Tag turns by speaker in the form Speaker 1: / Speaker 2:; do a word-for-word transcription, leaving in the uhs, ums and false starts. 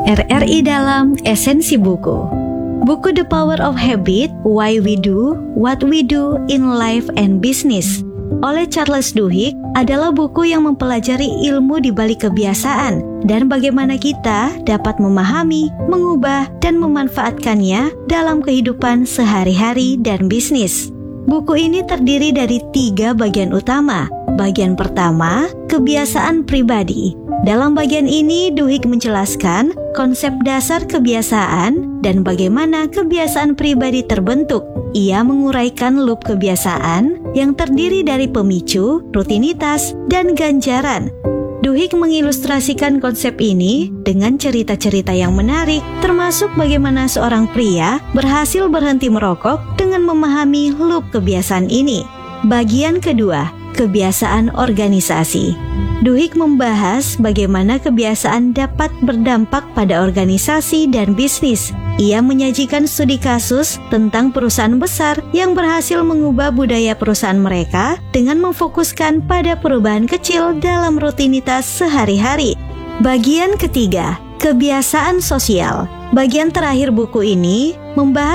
Speaker 1: R R I dalam Esensi Buku. Buku The Power of Habit, Why We Do, What We Do in Life and Business oleh Charles Duhigg adalah buku yang mempelajari ilmu di balik kebiasaan dan bagaimana kita dapat memahami, mengubah, dan memanfaatkannya dalam kehidupan sehari-hari dan bisnis. Buku ini terdiri dari tiga bagian utama. Bagian pertama, kebiasaan pribadi. Dalam bagian ini, Duhigg menjelaskan konsep dasar kebiasaan dan bagaimana kebiasaan pribadi terbentuk. Ia menguraikan loop kebiasaan yang terdiri dari pemicu, rutinitas, dan ganjaran. Duhigg mengilustrasikan konsep ini dengan cerita-cerita yang menarik, termasuk bagaimana seorang pria berhasil berhenti merokok dengan memahami loop kebiasaan ini. Bagian kedua, kebiasaan organisasi. Duhigg membahas bagaimana kebiasaan dapat berdampak pada organisasi dan bisnis. Ia menyajikan studi kasus tentang perusahaan besar yang berhasil mengubah budaya perusahaan mereka dengan memfokuskan pada perubahan kecil dalam rutinitas sehari-hari. Bagian ketiga, kebiasaan sosial. Bagian terakhir buku ini membahas